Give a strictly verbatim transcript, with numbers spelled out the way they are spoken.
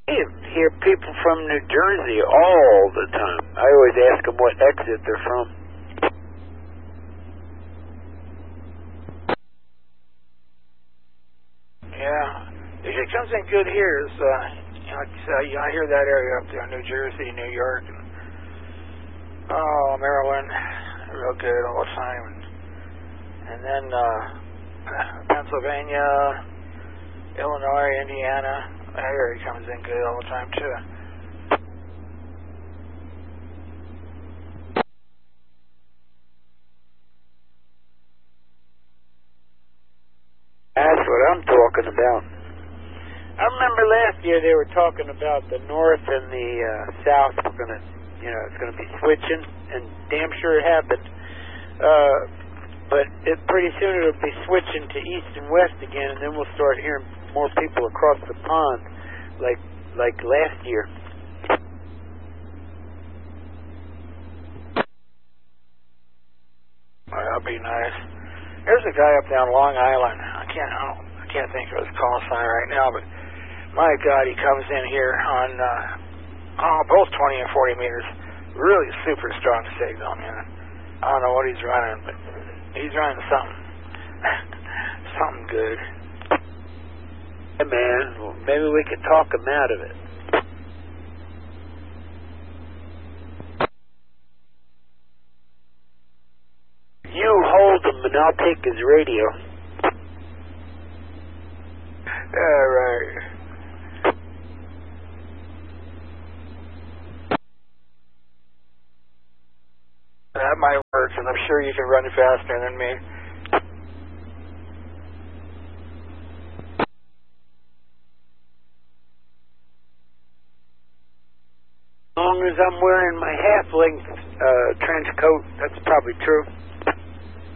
I hear people from New Jersey all the time. I always ask them what exit they're from. Yeah, usually comes in good here. Is, uh, you know, it's, uh, I hear that area up there, New Jersey, New York, and oh, Maryland, real good all the time. And, and then uh, Pennsylvania, Illinois, Indiana. That area comes in good all the time, too. That's what I'm talking about. I remember last year they were talking about the North and the uh, South were going to, you know, it's going to be switching, and damn sure it happened. Uh, but it, pretty soon it'll be switching to East and West again, and then we'll start hearing more people across the pond, like like last year. Well, that'll be nice. There's a guy up down Long Island. I can't I, don't, I can't think of his call sign right now, but my God, he comes in here on uh, oh, both twenty and forty meters. Really super strong signal, man. I don't know what he's running, but he's running something. Something good. Hey, man, well, maybe we could talk him out of it. You hold him, and I'll take his radio. All right. That might work, and I'm sure you can run faster than me. As long as I'm wearing my half-length uh, trench coat, that's probably true.